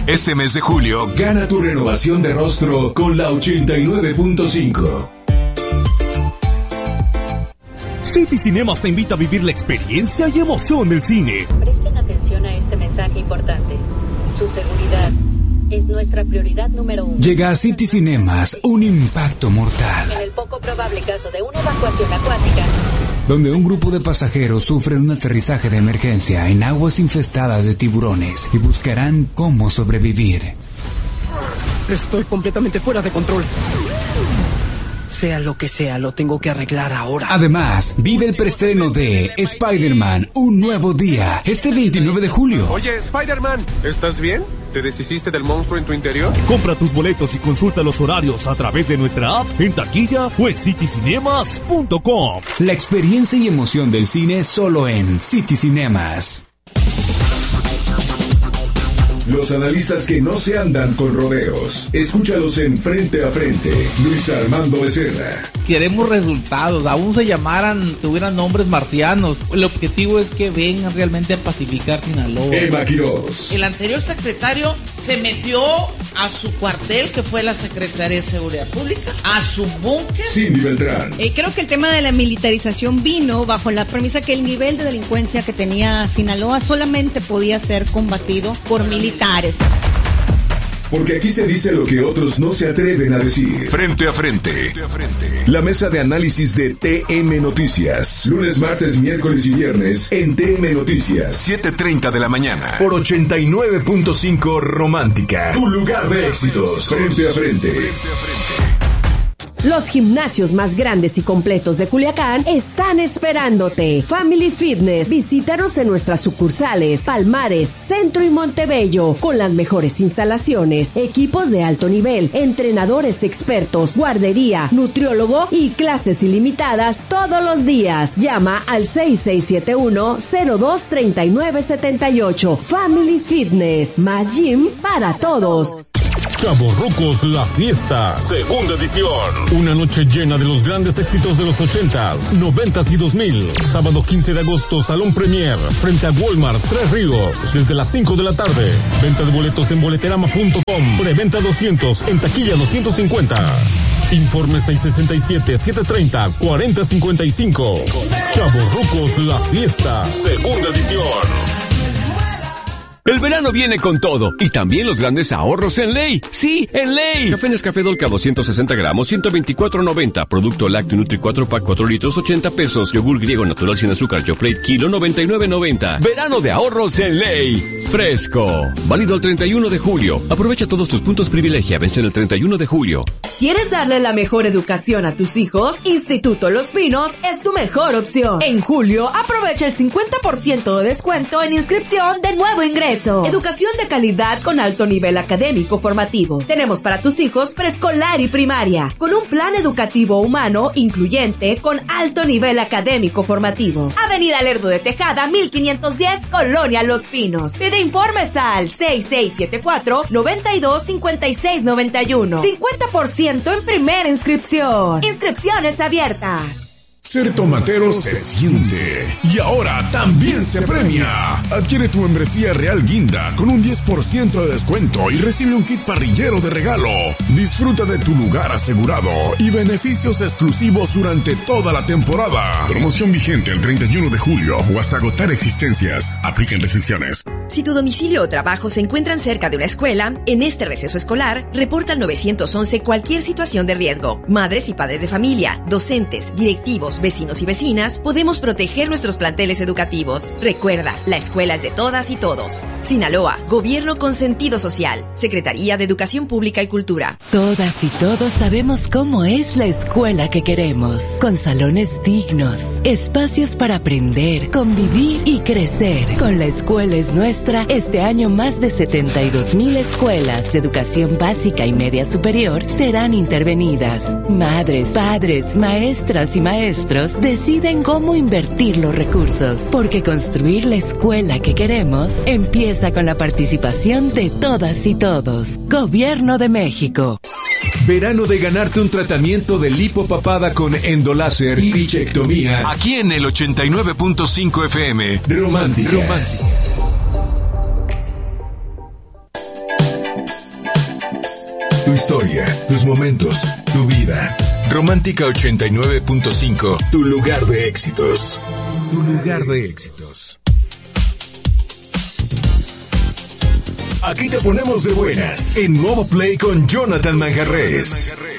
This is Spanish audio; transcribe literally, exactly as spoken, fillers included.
Este mes de julio, gana tu renovación de rostro con la ochenta y nueve punto cinco. City Cinemas te invita a vivir la experiencia y emoción del cine. Presten atención a este mensaje importante. Su seguridad es nuestra prioridad número uno. Llega a City Cinemas un impacto mortal. En el poco probable caso de una evacuación acuática, donde un grupo de pasajeros sufren un aterrizaje de emergencia en aguas infestadas de tiburones y buscarán cómo sobrevivir. Estoy completamente fuera de control. Sea lo que sea, lo tengo que arreglar ahora. Además, vive el preestreno de Spider-Man, Un Nuevo Día, este veintinueve de julio. Oye, Spider-Man, ¿estás bien? ¿Te deshiciste del monstruo en tu interior? Compra tus boletos y consulta los horarios a través de nuestra app, en taquilla o en city cinemas punto com. La experiencia y emoción del cine solo en City Cinemas. Los analistas que no se andan con rodeos. Escúchalos en Frente a Frente. Luis Armando Becerra. Queremos resultados, aún se llamaran, tuvieran nombres marcianos. El objetivo es que vengan realmente a pacificar Sinaloa. Emma Quiroz. El anterior secretario se metió a su cuartel, que fue la Secretaría de Seguridad Pública, a su búnker. Cindy Beltrán. Eh, creo que el tema de la militarización vino bajo la premisa que el nivel de delincuencia que tenía Sinaloa solamente podía ser combatido por militares. Porque aquí se dice lo que otros no se atreven a decir. Frente a frente. Frente a frente. La mesa de análisis de T M Noticias. Lunes, martes, miércoles y viernes en T M Noticias. siete treinta de la mañana. Por ochenta y nueve punto cinco Romántica. Tu lugar de éxitos. Frente a frente. Frente a frente. Los gimnasios más grandes y completos de Culiacán están esperándote. Family Fitness, visítanos en nuestras sucursales Palmares, Centro y Montebello, con las mejores instalaciones, equipos de alto nivel, entrenadores expertos, guardería, nutriólogo y clases ilimitadas todos los días. Llama al seis seis siete uno, cero dos tres nueve siete ocho. Family Fitness, más gym para todos. Chavorrucos La Fiesta, segunda edición. Una noche llena de los grandes éxitos de los ochentas, noventas y dos mil. Sábado quince de agosto, Salón Premier, frente a Walmart, Tres Ríos, desde las cinco de la tarde. Venta de boletos en boleterama punto com. Preventa doscientos, en taquilla doscientos cincuenta. Informe seis seis siete, siete tres cero, cuatro cero cinco cinco. Chavorrucos La Fiesta, segunda edición. El verano viene con todo, y también los grandes ahorros en Ley. ¡Sí, en Ley! Café Nescafé Dolca doscientos sesenta gramos, ciento veinticuatro noventa. Producto lácteo Nutri cuatro pack cuatro litros, ochenta pesos. Yogur griego natural sin azúcar, Yoplait kilo, noventa y nueve noventa. Verano de ahorros en Ley. Fresco. Válido el treinta y uno de julio. Aprovecha todos tus puntos privilegia. Vence el treinta y uno de julio. ¿Quieres darle la mejor educación a tus hijos? Instituto Los Pinos es tu mejor opción. En julio, aprovecha el cincuenta por ciento de descuento en inscripción de nuevo ingreso. Educación de calidad con alto nivel académico formativo. Tenemos para tus hijos preescolar y primaria, con un plan educativo humano incluyente con alto nivel académico formativo. Avenida Lerdo de Tejada, mil quinientos diez, Colonia Los Pinos. Pide informes al seis seis siete cuatro, nueve dos cinco seis nueve uno. cincuenta por ciento en primera inscripción. Inscripciones abiertas. Ser tomatero se siente y ahora también se premia. Adquiere tu membresía Real Guinda con un diez por ciento de descuento y recibe un kit parrillero de regalo. Disfruta de tu lugar asegurado y beneficios exclusivos durante toda la temporada. Promoción vigente el treinta y uno de julio o hasta agotar existencias. Aplican restricciones. Si tu domicilio o trabajo se encuentran cerca de una escuela, en este receso escolar, reporta al nueve once cualquier situación de riesgo. Madres y padres de familia, docentes, directivos, vecinos y vecinas, podemos proteger nuestros planteles educativos. Recuerda, la escuela es de todas y todos. Sinaloa, Gobierno con sentido social. Secretaría de Educación Pública y Cultura. Todas y todos sabemos cómo es la escuela que queremos. Con salones dignos, espacios para aprender, convivir y crecer. Con La Escuela es Nuestra, este año más de setenta y dos mil escuelas de educación básica y media superior serán intervenidas. Madres, padres, maestras y maestros deciden cómo invertir los recursos, porque construir la escuela que queremos empieza con la participación de todas y todos. Gobierno de México. Verano de ganarte un tratamiento de lipopapada con endoláser y bichectomía. Aquí en el ochenta y nueve punto cinco F M. Romántica. Romántica. Tu historia, tus momentos, tu vida. Romántica ochenta y nueve punto cinco, tu lugar de éxitos. Tu lugar de éxitos. Aquí te ponemos de buenas en Modo Play con Jonathan Manjarrés.